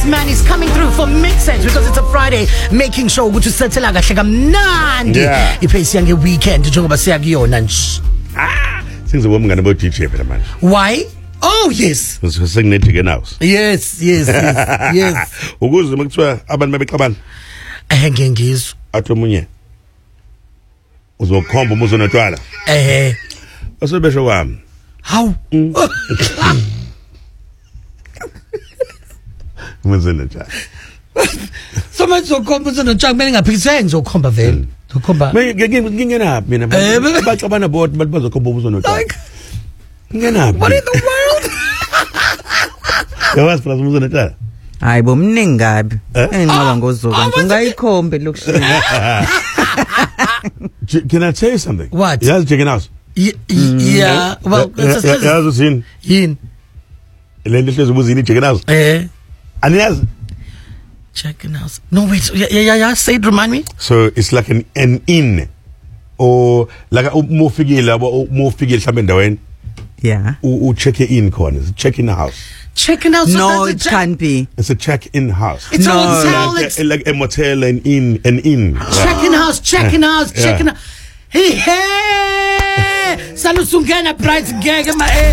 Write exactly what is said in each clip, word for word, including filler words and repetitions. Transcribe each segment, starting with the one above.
man is coming through for mixage because it's a Friday, making sure ukuthi usetshela kahle kamnandi ipace yange weekend njengoba siyakuyona nje. Ah, singizobona umngane bo D J phela manje. Why? Oh yes. Sekunethi house. Yes, yes, yes, yes. Ukuze makuthiwa abantu babexabana. Eh ngengizwe. Athi omunye. Uzokhomba umuzo notshwala. Eh. Asebesho wami. How? Umuzona njani? So manje uzokhomba umuzo notshwala kumele ngaphikiswe ngizokhomba vele. Ukhomba. Ngingenaphi mina baxabana bodwa bathi bazokhomba umuzo notshwala. Ngingenaphi? What in the world? Yawazi phela umuzo notshwala. Hayi bomningi kabi. Enqaba ngozuka ungayikhombe lokushila. Can I tell you something? What? He has chicken house. Yeah, yeah. Well, it's a he has seen. In. Lento hlezi ubuzini chicken house. Eh. And he has chicken house. No wait. Yeah, yeah, yeah. Say it. Remind me. So it's like an an inn, or like a more figure, more figure something doing. Yeah. U check in corners. Check in the house. Check in house. No, it can't be. It's a check-in house. It's no. a hotel. Like, it's a, like a motel and inn, an inn. Check-in house, check-in house, Yeah. check-in house. Hey, hey! Salusungena bright gag ma eh.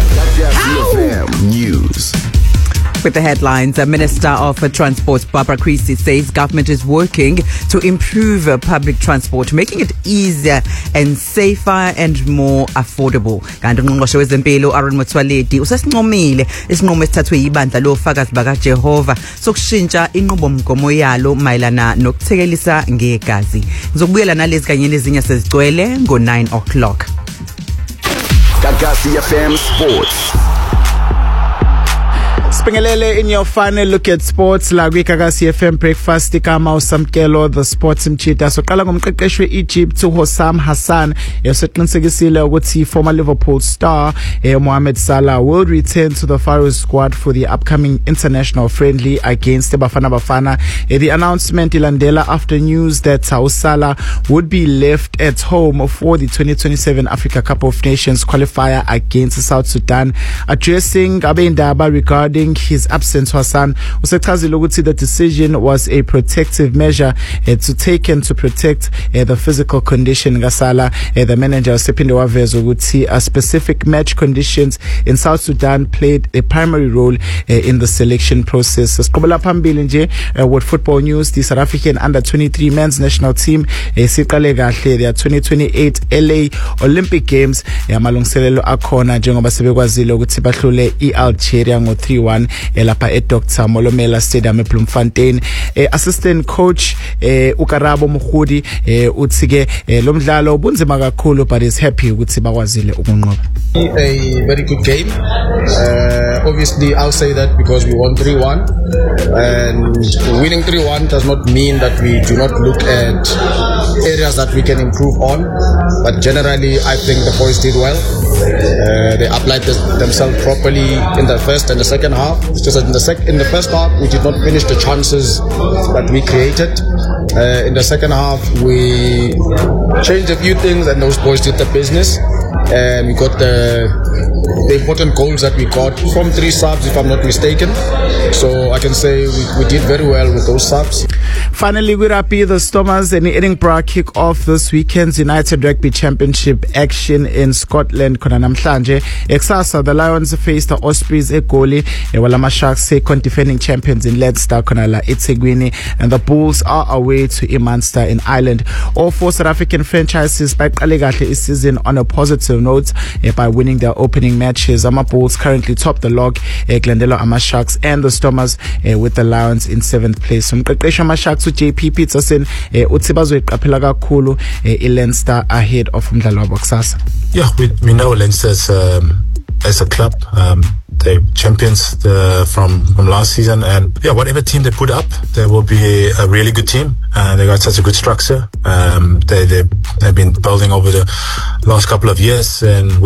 News. With the headlines, the Minister of Transport, Barbara Creecy, says government is working to improve uh, public transport, making it easier and safer and more affordable. Kanti uNgqongqoshe wezempilo Aaron Motsoaledi usesinqomile isinqumo esithathwe yibandla lofakazi bakaJehova sokushintsha inqubomgomo yalo mayelana nokuthekelisa ngegazi. Ngizokubuyela nalezi kanye nezinye sezigcwele ngo nine o'clock. Gagasi F M Sports. Spingelele in your final look at sports la Gagasi F M breakfast kama usamkelo the sports mchita soqala ngomqeqeshi weEgypt Hossam Hassan eseqinisekisile ukuthi former Liverpool star eh, Mohamed Salah will return to the Faroes squad for the upcoming international friendly against Bafana Bafana. Eh, the announcement ilandela after news that Salah would be left at home for the twenty twenty-seven Africa Cup of Nations qualifier against South Sudan. Addressing abendaba regarding his absence, Hassan usechazile ukuthi the decision was a protective measure uh, to taken to protect uh, the physical condition Gasala. Uh, the manager Sephinde waveza ukuthi uh, specific match conditions in South Sudan played a primary role uh, in the selection process. Siqhubela phambili nje uh, with football news. The South African under twenty-three men's national team uh, siqale kahle their twenty twenty-eight L A Olympic Games amalungiselelo akhona njengoba sebekwazile ukuthi bahlule iAlgeria ngo three one elapha eDoctor Molomela Stadium eBloemfontein. eh, assistant coach eh, uKarabo Mkhudi eh, uthi ke eh, lo mdlalo ubunzima kakhulu but is happy ukuthi bakwazile ukunqoba. A very good game. Uh, obviously, I'll say that because we won three one, and winning three one does not mean that we do not look at areas that we can improve on. But generally, I think the boys did well. Uh, they applied this, themselves properly in the first and the second half. It's just that in the sec- in the first half, we did not finish the chances that we created. Uh, in the second half, we changed a few things, and those boys did the business. And we got the the important goals that we got from three subs, if I'm not mistaken. So I can say we, we did very well with those subs. Finally, we rugby, the Stormers and Edinburgh kick off this weekend's United Rugby Championship action in Scotland. Kona namhlanje Exasa, the Lions face the Ospreys eGoli, while the Sharks second defending champions in Leinster Kona la eThekwini, and the Bulls are away to Munster in Ireland. All four South African franchises by Kahle this season on a positive note uh, by winning their opening matches. Ama Bulls currently top the log, uh, Glendale Ama Sharks and the Stormers uh, with the Lions in seventh place. Umqeqeshi Ama Sharks J P Peterson uthi bazoyiqaphela kakhulu iLeinster ahead of umdlalo wabo kusasa. Yeah, we we know Leinster's um, as a club. Um, they champions the, from from last season, and yeah, whatever team they put up, they will be a really good team. Uh, they got such a good structure. Um, they they they've been building over the last couple of years, and